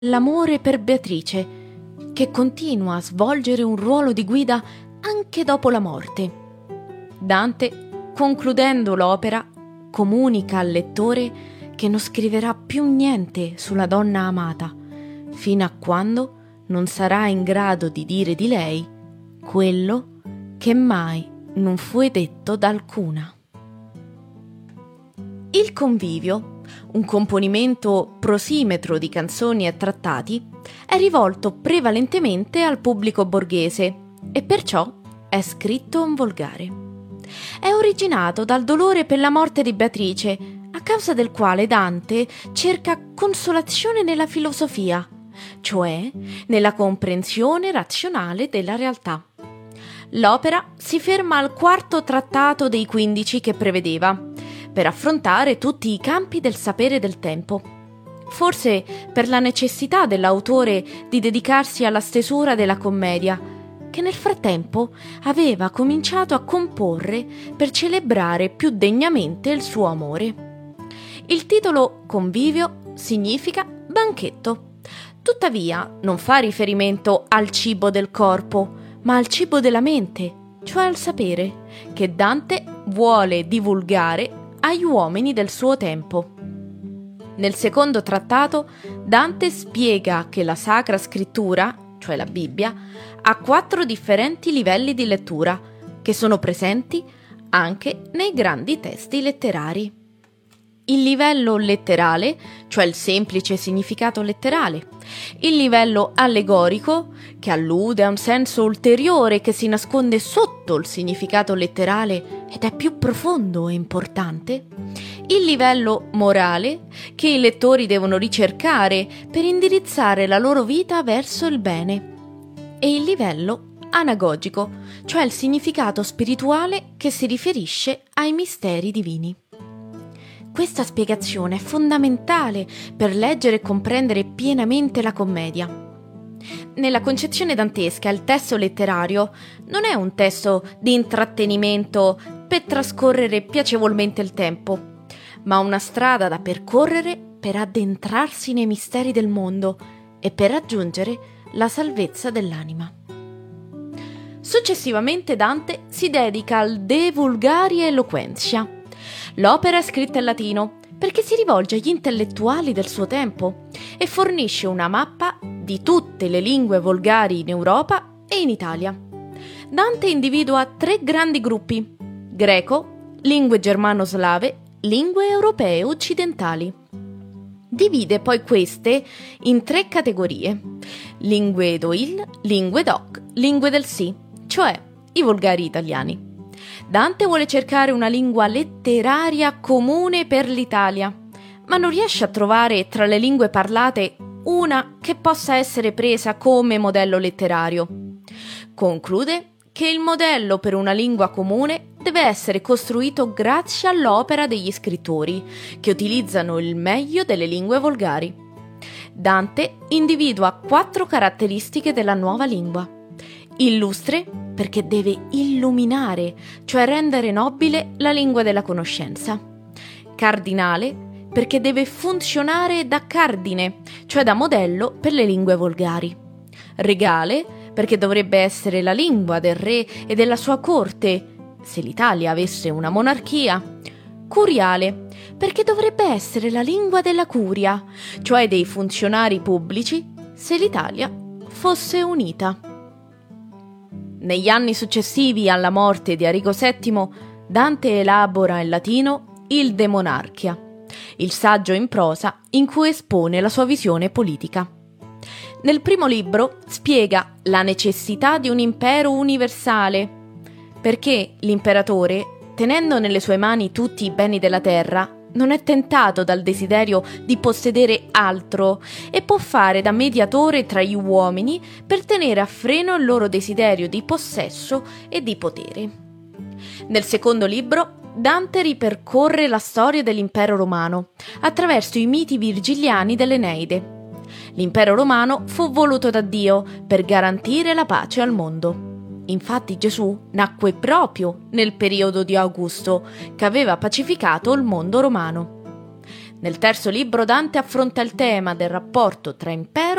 l'amore per Beatrice, che continua a svolgere un ruolo di guida anche dopo la morte. Dante, concludendo l'opera, comunica al lettore che non scriverà più niente sulla donna amata, fino a quando non sarà in grado di dire di lei quello che mai non fu detto da alcuna. Il Convivio, un componimento prosimetro di canzoni e trattati, è rivolto prevalentemente al pubblico borghese e perciò è scritto in volgare. È originato dal dolore per la morte di Beatrice, a causa del quale Dante cerca consolazione nella filosofia, cioè nella comprensione razionale della realtà. L'opera si ferma al quarto trattato dei 15 che prevedeva, per affrontare tutti i campi del sapere del tempo. Forse per la necessità dell'autore di dedicarsi alla stesura della commedia, che nel frattempo aveva cominciato a comporre per celebrare più degnamente il suo amore. Il titolo Convivio significa banchetto. Tuttavia non fa riferimento al cibo del corpo, ma al cibo della mente, cioè al sapere, che Dante vuole divulgare agli uomini del suo tempo. Nel secondo trattato, Dante spiega che la Sacra Scrittura, cioè la Bibbia, ha 4 differenti livelli di lettura, che sono presenti anche nei grandi testi letterari. Il livello letterale, cioè il semplice significato letterale, il livello allegorico, che allude a un senso ulteriore che si nasconde sotto il significato letterale ed è più profondo e importante, il livello morale, che i lettori devono ricercare per indirizzare la loro vita verso il bene, e il livello anagogico, cioè il significato spirituale che si riferisce ai misteri divini. Questa spiegazione è fondamentale per leggere e comprendere pienamente la commedia. Nella concezione dantesca il testo letterario non è un testo di intrattenimento per trascorrere piacevolmente il tempo, ma una strada da percorrere per addentrarsi nei misteri del mondo e per raggiungere la salvezza dell'anima. Successivamente Dante si dedica al De Vulgari Eloquentia. L'opera è scritta in latino perché si rivolge agli intellettuali del suo tempo e fornisce una mappa di tutte le lingue volgari in Europa e in Italia. Dante individua 3 grandi gruppi: greco, lingue germano-slave, lingue europee occidentali. Divide poi queste in 3 categorie: lingue d'Oil, lingue d'Oc, lingue del Sì, cioè i volgari italiani. Dante vuole cercare una lingua letteraria comune per l'Italia, ma non riesce a trovare tra le lingue parlate una che possa essere presa come modello letterario. Conclude che il modello per una lingua comune deve essere costruito grazie all'opera degli scrittori, che utilizzano il meglio delle lingue volgari. Dante individua 4 caratteristiche della nuova lingua: illustre, perché deve illuminare, cioè rendere nobile la lingua della conoscenza; cardinale, perché deve funzionare da cardine, cioè da modello per le lingue volgari; regale, perché dovrebbe essere la lingua del re e della sua corte, se l'Italia avesse una monarchia; curiale, perché dovrebbe essere la lingua della curia, cioè dei funzionari pubblici, se l'Italia fosse unita. Negli anni successivi alla morte di Arrigo VII, Dante elabora in latino il De Monarchia, il saggio in prosa in cui espone la sua visione politica. Nel primo libro spiega la necessità di un impero universale, perché l'imperatore, tenendo nelle sue mani tutti i beni della terra, non è tentato dal desiderio di possedere altro e può fare da mediatore tra gli uomini per tenere a freno il loro desiderio di possesso e di potere. Nel secondo libro Dante ripercorre la storia dell'impero romano attraverso i miti virgiliani dell'Eneide. L'impero romano fu voluto da Dio per garantire la pace al mondo. Infatti Gesù nacque proprio nel periodo di Augusto, che aveva pacificato il mondo romano. Nel terzo libro Dante affronta il tema del rapporto tra impero